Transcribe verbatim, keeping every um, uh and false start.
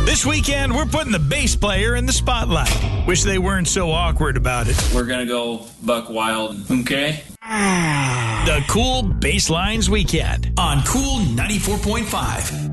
This weekend, we're putting the bass player in the spotlight. Wish they weren't so awkward about it. We're going to go buck wild, okay? The Cool Basslines Weekend on Cool ninety-four point five.